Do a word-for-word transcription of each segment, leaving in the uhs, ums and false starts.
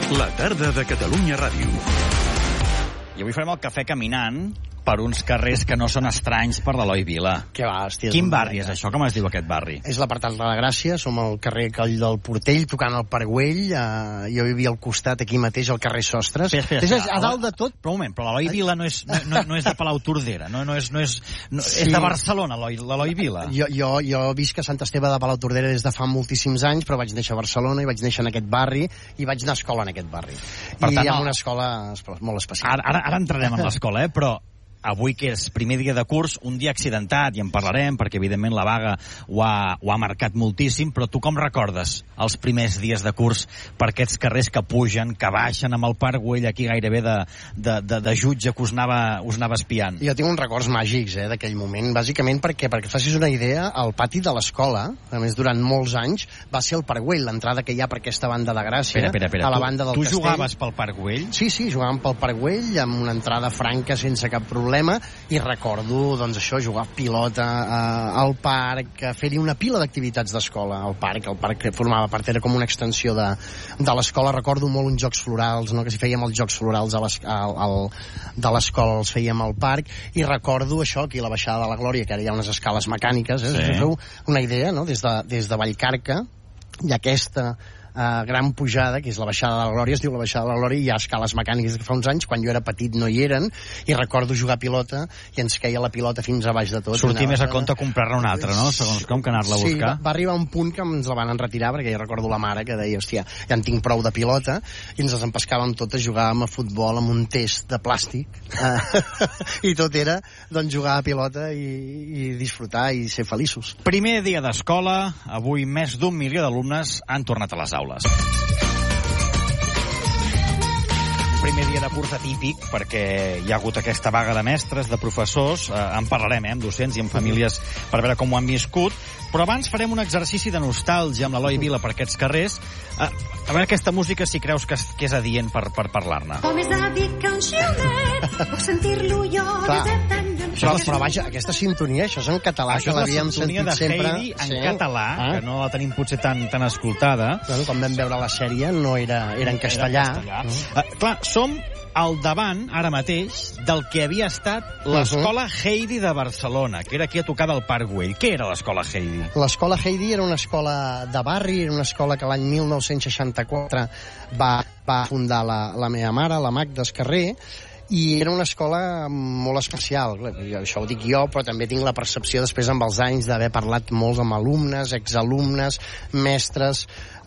La tarda de Catalunya Ràdio. I avui farem el cafè caminant per uns carrers que no són estranys per l'Eloi Vila. Que va, hòstia. Quin barri és això? Com es diu aquest barri? És l'apartat de la Gràcia, som al carrer Coll del Portell, tocant el Pargüell. Eh, jo vivia al costat, aquí mateix, al carrer Sostres. Espera, espera, espera. És a dalt de tot... Però un moment, però l'Eloi Vila no és, no, no és de Palau Tordera, no, no és, no és, no, sí. És de Barcelona, l'Eloi Vila. Jo, jo, jo visc a Sant Esteve de Palau Tordera des de fa moltíssims anys, però vaig néixer a Barcelona i vaig néixer en aquest barri i vaig anar a escola en aquest barri. Per I tant, en no. una escola molt especial. Ara, ara, ara entrarem en l'escola, eh? Però avui, que és primer dia de curs, un dia accidentat, i en parlarem, perquè evidentment la vaga ho ha, ho ha marcat moltíssim, però tu com recordes els primers dies de curs per aquests carrers que pugen, que baixen amb el Parc Güell aquí gairebé de, de, de, de jutge que us anava, us anava espiant? Jo tinc uns records màgics eh, d'aquell moment, bàsicament perquè, perquè facis una idea, el pati de l'escola, a més durant molts anys, va ser el Parc Güell, l'entrada que hi ha per aquesta banda de Gràcia, espera, espera, espera. a la tu, banda del tu castell. Tu jugaves pel Parc Güell? Sí, sí, jugàvem pel Parc Güell, amb una entrada franca sense cap problema, i recordo, doncs això, jugar a pilota eh, al parc, fer-hi una pila d'activitats d'escola al parc, el parc que formava part, era com una extensió de, de l'escola. Recordo molt uns jocs florals, no? Que si fèiem els jocs florals a les, al, al, de l'escola els fèiem al parc, i recordo això, aquí la baixada de la Glòria, que ara hi ha unes escales mecàniques, eh? Sí. Feu una idea, no? Des de, des de Vallcarca, i aquesta Uh, gran pujada, que és la baixada de la Glòria, es diu la baixada de la Glòria, i hi ha escales mecàniques que fa uns anys, quan jo era petit no hi eren, i recordo jugar a pilota i ens queia la pilota fins a baix de tot. Sortir més a compte comprar-ne una altra, no? Segons com que anar-la a buscar. Sí, va, va arribar un punt que ens la van enretirar, perquè ja recordo la mare que deia, hòstia, ja en tinc prou de pilota, i ens les empescàvem totes, jugàvem a futbol amb un test de plàstic, i tot era doncs jugar a pilota i, i disfrutar i ser feliços. Primer dia d'escola, avui més d'un milió d'alumnes han tornat a les aules. Primer dia de curs atípic, perquè hi ha hagut aquesta vaga de mestres, de professors, eh, en parlarem, eh, amb docents i amb famílies per veure com ho han viscut, però abans farem un exercici de nostàlgia amb l'Eloi Vila per aquests carrers. Eh, a veure aquesta música, si creus que és, que és adient per, per parlar-ne. Com és aviat que un xiulet, puc sentir-lo jo des de tan lluny. Però, però vaja, aquesta sintonia, això és en català, això que l'havíem sentit de sempre. Heidi en sí. català, ah. que no la tenim potser tan, tan escoltada. Bueno, quan vam veure la sèrie no era, era en castellà. Era en castellà. Uh, clar, som al davant, ara mateix, del que havia estat l'escola uh-huh. Heidi de Barcelona, que era aquí a tocar del Parc Güell. Què era l'escola Heidi? L'escola Heidi era una escola de barri, era una escola que l'any mil nou-cents seixanta-quatre va, va fundar la, la meva mare, la Magda Escarrer, i era una escola molt especial. Això ho dic jo, però també tinc la percepció després amb els anys d'haver parlat molts amb alumnes, exalumnes, mestres.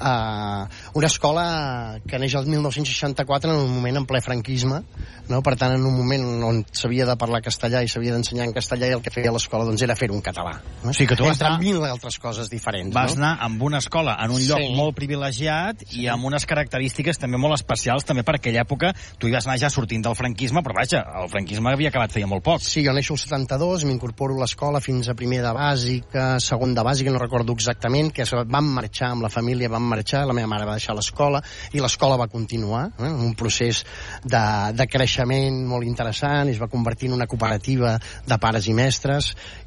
Uh, una escola que neix el mil nou-cents seixanta-quatre en un moment en ple franquisme, no? Per tant, en un moment on s'havia de parlar castellà i s'havia d'ensenyar en castellà, i el que feia l'escola doncs, era fer-ho en català. No? O sigui que tu vas entre anar... mil altres coses diferents. Vas no? anar amb una escola en un lloc sí. molt privilegiat sí. i amb unes característiques també molt especials, també per aquella època. Tu hi vas anar ja sortint del franquisme, però vaja, el franquisme havia acabat feia molt poc. Sí, jo neixo el setanta-dos, m'incorporo a l'escola fins a primer de bàsica, segon de bàsica, no recordo exactament, que vam marxar amb la família, vam marxar, la meva mare va deixar l'escola i l'escola va continuar, eh? Un procés de, de creixement molt interessant, i es va convertir en una cooperativa de pares i mestres,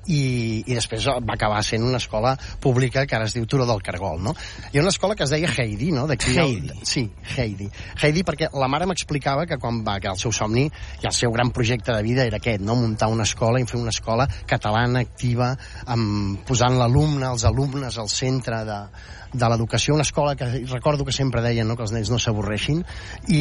i, i després va acabar sent una escola pública que ara es diu Turó del Cargol, no? I una escola que es deia Heidi, no? Heidi. El, sí, Heidi. Heidi perquè la mare m'explicava que quan va, que el seu somni i el seu gran projecte de vida era aquest, no? Muntar una escola i fer una escola catalana, activa, amb, posant l'alumne, els alumnes al centre de, de l'educació, una escola que recordo que sempre deien, no?, que els nens no s'avorreixin, i,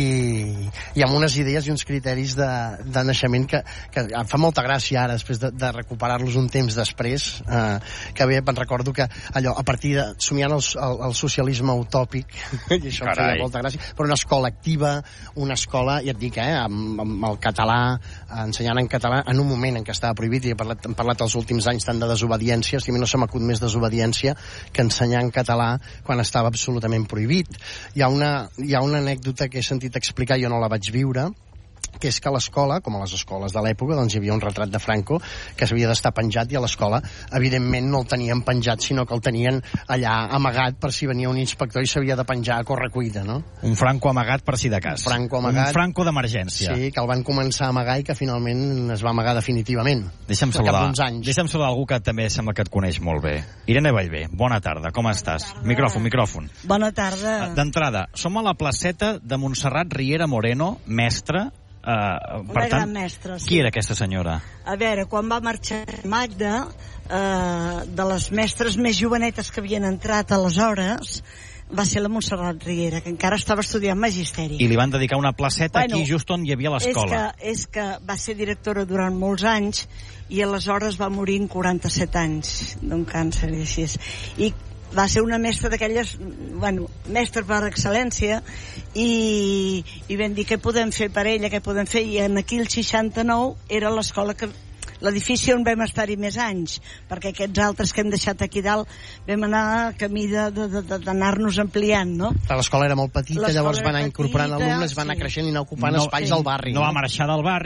i amb unes idees i uns criteris de, de naixement que, que em fa molta gràcia ara, després de, de recuperar-los un temps després, eh, que bé, em recordo que allò, a partir de, somiant el, el, el socialisme utòpic, i això em feia molta gràcia, però una escola activa, una escola, ja et dic, eh, amb, amb el català, ensenyant en català, en un moment en què estava prohibit, i he parlat, hem parlat els últims anys tant de desobediència, a mi no se m'acut més desobediència que ensenyar en català quan estava absolutament prohibit. Hi ha una, hi ha una anècdota que he sentit explicar, jo no la vaig viure, que és que a l'escola, com a les escoles de l'època, doncs hi havia un retrat de Franco que s'havia d'estar penjat, i a l'escola evidentment no el tenien penjat, sinó que el tenien allà amagat per si venia un inspector i s'havia de penjar a correcuita, no? Un Franco amagat per si de cas. Un Franco amagat. Un Franco d'emergència. Sí, que el van començar a amagar i que finalment es va amagar definitivament. Deixa'm saludar, deixa'm saludar algú que també sembla que et coneix molt bé. Irene Vallvé, bona tarda, com estàs? Micròfon, micròfon. Bona tarda. D'entrada, som a la placeta de Montserrat Riera Moreno, mestra. Uh, Una per gran tant, mestra, sí. Qui era aquesta senyora? A veure, quan va marxar Magda, eh, de les mestres més jovenetes que havien entrat aleshores, va ser la Montserrat Riera, que encara estava estudiant magisteri. I li van dedicar una placeta Bueno, aquí just on hi havia l'escola. És que, és que va ser directora durant molts anys i aleshores va morir en quaranta-set anys d'un càncer i així. I va ser una mestra d'aquelles, bueno, mestra per excel·lència, i, i vam dir què podem fer per ella, què podem fer, i en aquí el seixanta-nou era l'escola que l'edifici on vam estar-hi més anys, perquè aquests altres que hem deixat aquí dalt vam anar camí d'anar-nos ampliant, no? L'escola era molt petita, llavors va anar incorporant alumnes, va anar creixent i anar ocupant no, espais sí. al barri. No va marxar del barri,